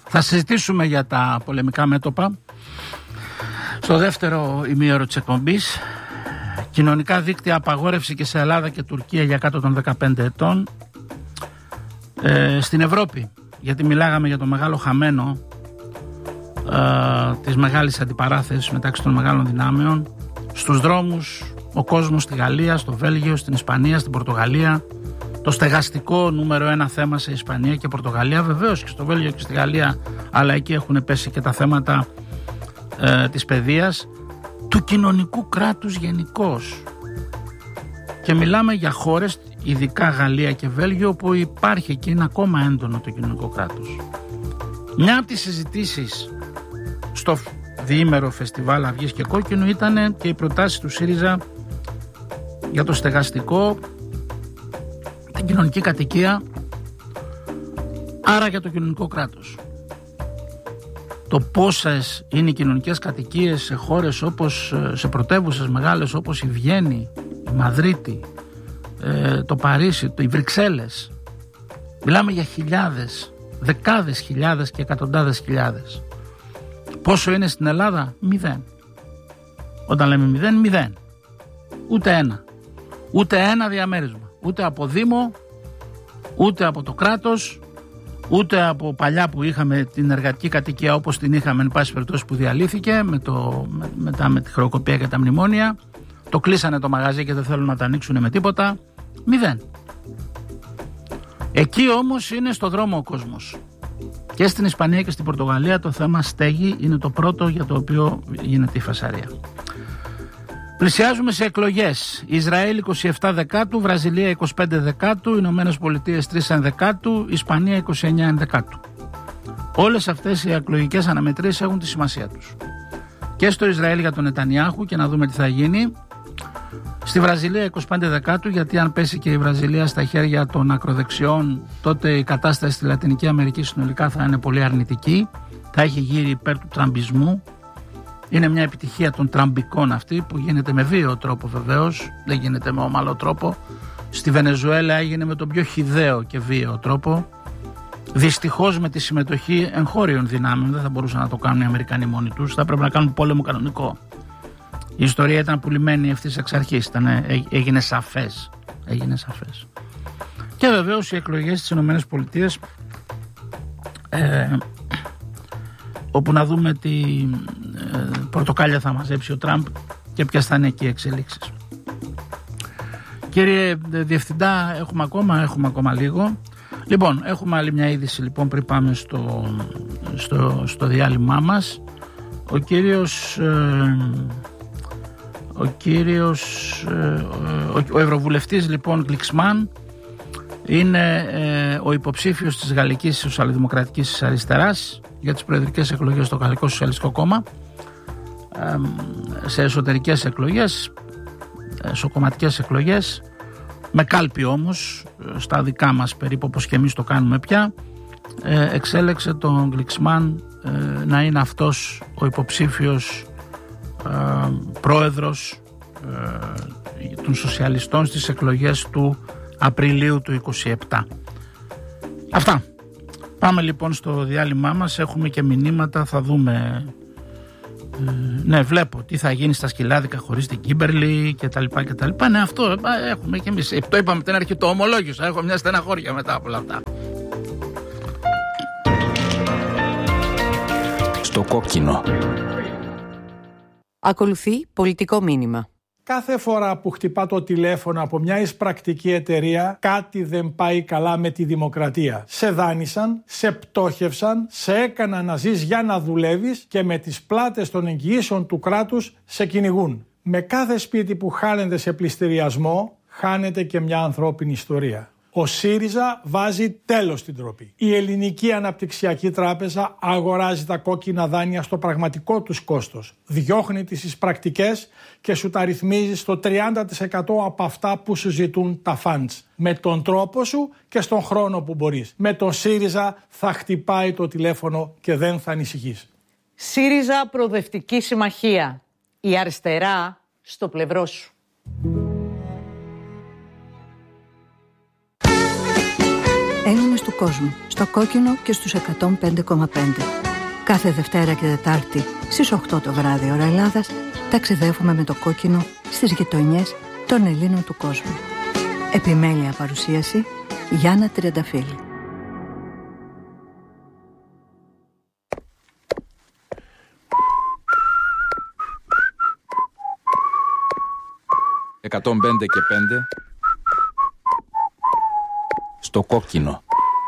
Θα συζητήσουμε για τα πολεμικά μέτωπα στο δεύτερο ημίωρο της εκπομπής. Κοινωνικά δίκτυα απαγόρευση και σε Ελλάδα και Τουρκία για κάτω των 15 ετών. Στην Ευρώπη, γιατί μιλάγαμε για το μεγάλο χαμένο της μεγάλης αντιπαράθεσης μεταξύ των μεγάλων δυνάμεων. Στους δρόμους ο κόσμος στη Γαλλία, στο Βέλγιο, στην Ισπανία, στην Πορτογαλία. Το στεγαστικό νούμερο ένα θέμα σε Ισπανία και Πορτογαλία, βεβαίως και στο Βέλγιο και στη Γαλλία, αλλά εκεί έχουν πέσει και τα θέματα της παιδείας, του κοινωνικού κράτους γενικώς. Και μιλάμε για χώρες, ειδικά Γαλλία και Βέλγιο, όπου υπάρχει και είναι ακόμα έντονο το κοινωνικό κράτος. Μια από τις συζητήσεις στο διήμερο φεστιβάλ Αυγής και Κόκκινου ήταν και οι προτάσεις του ΣΥΡΙΖΑ για το στεγαστικό, την κοινωνική κατοικία, άρα για το κοινωνικό κράτος. Το πόσες είναι οι κοινωνικές κατοικίες σε χώρες όπως, σε πρωτεύουσες μεγάλες όπως η Βιέννη, η Μαδρίτη, το Παρίσι, οι Βρυξέλλες. Μιλάμε για χιλιάδες, δεκάδες χιλιάδες και εκατοντάδες χιλιάδες. Πόσο είναι στην Ελλάδα? 0. Όταν λέμε 0, 0. Ούτε ένα. Ούτε ένα διαμέρισμα. Ούτε από Δήμο, ούτε από το κράτος, ούτε από παλιά που είχαμε την εργατική κατοικία όπως την είχαμε, εν πάση περιπτώσει, που διαλύθηκε μετά με τη χρεοκοπία και τα μνημόνια. Το κλείσανε το μαγαζί και δεν θέλουν να τα ανοίξουν με τίποτα. 0. Εκεί όμως είναι στο δρόμο ο κόσμος. Και στην Ισπανία και στην Πορτογαλία το θέμα στέγη είναι το πρώτο για το οποίο γίνεται η φασαρία. Πλησιάζουμε σε εκλογές. Ισραήλ 27 Δεκάτου, Βραζιλία 25 Δεκάτου, Ηνωμένες Πολιτείες 3 Ενδεκάτου, Ισπανία 29 Ενδεκάτου. Όλες αυτές οι εκλογικές αναμετρήσεις έχουν τη σημασία τους. Και στο Ισραήλ για τον Νετανιάχου, και να δούμε τι θα γίνει. Στη Βραζιλία 25 Δεκάτου, γιατί αν πέσει και η Βραζιλία στα χέρια των ακροδεξιών, τότε η κατάσταση στη Λατινική Αμερική συνολικά θα είναι πολύ αρνητική. Θα έχει γύρει υπέρ του τραμπισμού. Είναι μια επιτυχία των τραμπικών αυτή, που γίνεται με βίαιο τρόπο βεβαίως, δεν γίνεται με ομαλό τρόπο. Στη Βενεζουέλα έγινε με τον πιο χυδαίο και βίαιο τρόπο. Δυστυχώς με τη συμμετοχή εγχώριων δυνάμεων, δεν θα μπορούσαν να το κάνουν οι Αμερικανοί μόνοι τους, θα πρέπει να κάνουν πόλεμο κανονικό. Η ιστορία ήταν πουλημένη ευθύς εξ αρχής, έγινε σαφές. Και βεβαίως οι εκλογές στις Ηνωμένες Πολιτείες, όπου να δούμε τι πορτοκάλια θα μαζέψει ο Τραμπ και ποιες θα είναι εκεί οι εξελίξεις. Κύριε Διευθυντά, έχουμε ακόμα λίγο. Λοιπόν, έχουμε άλλη μια είδηση λοιπόν πριν πάμε στο διάλειμμά μας. Ο Ευρωβουλευτής λοιπόν Γκλιξμάν είναι ο υποψήφιος της Γαλλικής Σοσιαλδημοκρατικής Αριστεράς για τις προεδρικές εκλογές στο Γαλλικό Σοσιαλιστικό Κόμμα, σε εσωτερικές εκλογές, εσωκομματικές εκλογές, με κάλπη όμως, στα δικά μας περίπου, όπως και εμείς το κάνουμε πια. Εξέλεξε τον Γκλιξμάν να είναι αυτός ο υποψήφιος πρόεδρος των σοσιαλιστών στις εκλογές του Απριλίου του 27. Αυτά. Πάμε λοιπόν στο διάλειμμά μας. Έχουμε και μηνύματα, θα δούμε. Ναι, βλέπω τι θα γίνει στα Σκυλάδικα χωρίς την Κίμπερλι και τα λοιπά και τα λοιπά. Ναι, αυτό έχουμε και εμείς. Το είπαμε την αρχή, το ομολόγησα. Έχω μια στεναχώρια μετά από όλα αυτά. Στο κόκκινο. Ακολουθεί πολιτικό μήνυμα. Κάθε φορά που χτυπά το τηλέφωνο από μια εισπρακτική εταιρεία, κάτι δεν πάει καλά με τη δημοκρατία. Σε δάνεισαν, σε πτώχευσαν, σε έκαναν να ζεις για να δουλεύεις και με τις πλάτες των εγγυήσεων του κράτους σε κυνηγούν. Με κάθε σπίτι που χάνεται σε πληστηριασμό, χάνεται και μια ανθρώπινη ιστορία. Ο ΣΥΡΙΖΑ βάζει τέλος στην ντροπή. Η Ελληνική Αναπτυξιακή Τράπεζα αγοράζει τα κόκκινα δάνεια στο πραγματικό τους κόστος. Διώχνει τις εισπρακτικές και σου τα ρυθμίζει στο 30% από αυτά που σου ζητούν τα funds. Με τον τρόπο σου και στον χρόνο που μπορείς. Με τον ΣΥΡΙΖΑ θα χτυπάει το τηλέφωνο και δεν θα ανησυχείς. ΣΥΡΙΖΑ Προοδευτική Συμμαχία. Η αριστερά στο πλευρό σου. Έλληνες του κόσμου, στο Κόκκινο και στους 105,5. Κάθε Δευτέρα και Τετάρτη στις 8 το βράδυ ώρα Ελλάδας ταξιδεύουμε με το Κόκκινο στις γειτονιές των Ελλήνων του κόσμου. Επιμέλεια παρουσίαση Γιάννα Τριανταφύλλη. «105 και 5» στο Κόκκινο.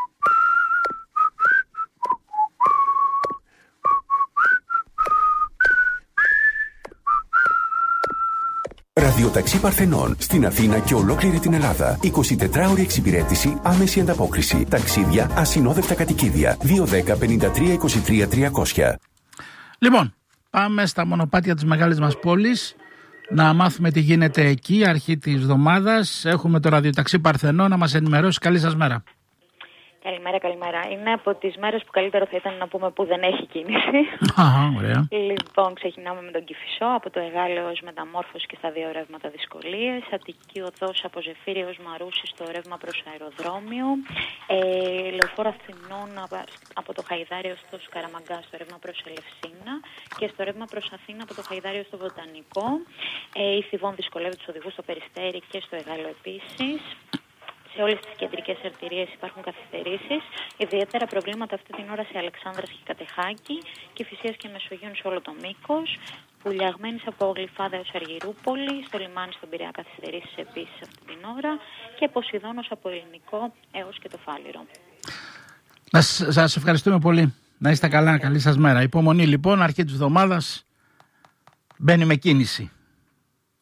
Ραδιοταξί Παρθενών στην Αθήνα και ολόκληρη την Ελλάδα. 24ωρη εξυπηρέτηση, άμεση ανταπόκριση. Ταξίδια, ασυνόδευτα κατοικίδια. 210-53-23-300. Λοιπόν, πάμε στα μονοπάτια της μεγάλης μας πόλης να μάθουμε τι γίνεται εκεί, αρχή της εβδομάδας. Έχουμε το ραδιοταξί Παρθενών να μας ενημερώσει. Καλή σας μέρα. Καλημέρα. Είναι από τις μέρες που καλύτερο θα ήταν να πούμε που δεν έχει κίνηση. Ωραία. Λοιπόν, ξεκινάμε με τον Κηφισό, από το Εγάλεο ως Μεταμόρφωση και στα 2 ρεύματα δυσκολίες. Αττική οδός από Ζεφύρι ως Μαρούσι στο ρεύμα προς αεροδρόμιο. Λεωφόρο Αθηνών από το Χαϊδάριο στο Σκαραμαγκά στο ρεύμα προς Ελευσίνα. Και στο ρεύμα προς Αθήνα από το Χαϊδάριο στο Βοτανικό. Η Θηβών δυσκολεύει τους οδηγούς στο Περιστέρι και στο Εγάλεο επίσης. Σε όλες τις κεντρικές αρτηρίες υπάρχουν καθυστερήσεις. Ιδιαίτερα προβλήματα αυτή την ώρα σε Αλεξάνδρας και Κατεχάκη, Κηφισίας και Μεσογείων σε όλο το μήκος. Πουλιαγμένης από Γλυφάδα έως Αργυρούπολη, στο λιμάνι στον Πειραιά καθυστερήσεις επίσης αυτή την ώρα. Και Ποσειδώνος από Ελληνικό έως και το Φάληρο. Σας ευχαριστούμε πολύ. Να είστε καλά, καλή σας μέρα. Υπομονή λοιπόν, αρχή της εβδομάδας μπαίνει με κίνηση.